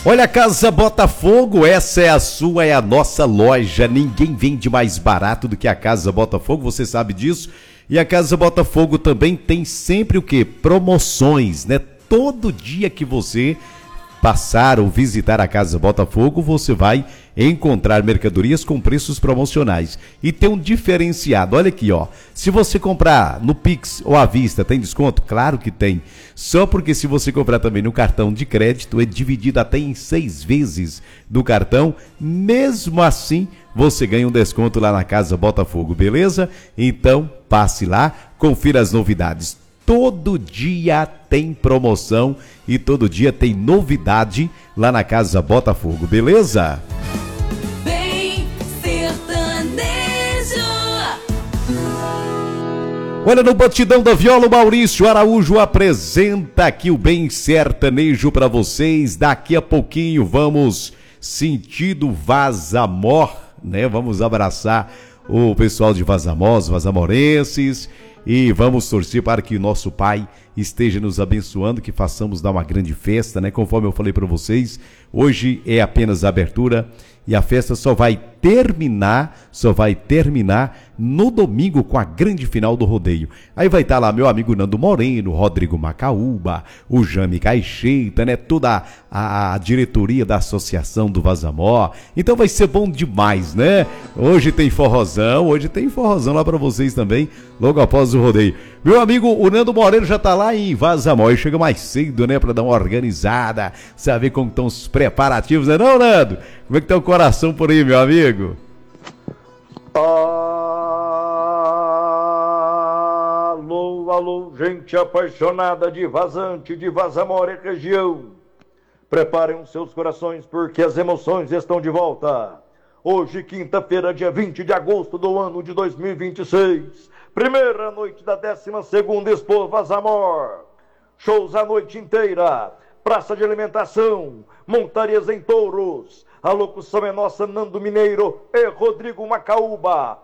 Olha, a Casa Botafogo, essa é a sua, é a nossa loja. Ninguém vende mais barato do que a Casa Botafogo, você sabe disso. E a Casa Botafogo também tem sempre o quê? Promoções, né? Todo dia que você passar ou visitar a Casa Botafogo, você vai encontrar mercadorias com preços promocionais. E tem um diferenciado, olha aqui, ó. Se você comprar no Pix ou à vista, tem desconto? Claro que tem. Só porque se você comprar também no cartão de crédito, é dividido até em 6 vezes do cartão. Mesmo assim, você ganha um desconto lá na Casa Botafogo, beleza? Então, passe lá, confira as novidades. Todo dia tem promoção e todo dia tem novidade lá na Casa Botafogo, beleza? Bem sertanejo. Olha, no batidão da viola, o Maurício Araújo apresenta aqui o Bem Sertanejo para vocês. Daqui a pouquinho vamos sentir do Vazamor, né? Vamos abraçar o pessoal de Vazamor, os vazamorenses. E vamos torcer para que o nosso Pai esteja nos abençoando, que façamos dar uma grande festa, né? Conforme eu falei para vocês, hoje é apenas a abertura e a festa só vai terminar no domingo com a grande final do rodeio. Aí vai estar lá meu amigo Nando Moreno, Rodrigo Macaúba, o Jame Caixeita, né? Toda a diretoria da Associação do Vazamor. Então vai ser bom demais, né? Hoje tem forrozão lá para vocês também, logo após o rodeio. Meu amigo, o Nando Moreno já tá lá em Vazamor, chega mais cedo, né? Para dar uma organizada, saber como estão os preparativos, né não, Nando? Como é que tá o coração por aí, meu amigo? Alô, gente apaixonada de Vazante, de Vazamor e região. Preparem os seus corações porque as emoções estão de volta. Hoje, quinta-feira, dia 20 de agosto do ano de 2026. Primeira noite da 12ª Expo Vazamor. Shows a noite inteira. Praça de alimentação, montarias em touros. A locução é nossa, Nando Mineiro e Rodrigo Macaúba.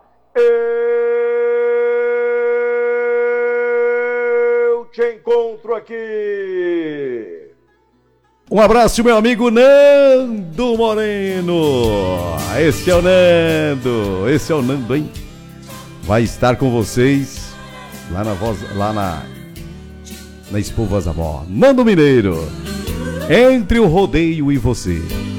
Eu te encontro aqui. Um abraço, meu amigo Nando Moreno. Esse é o Nando, hein? Vai estar com vocês lá na Expo Vazamor. Nando Mineiro, entre o rodeio e você.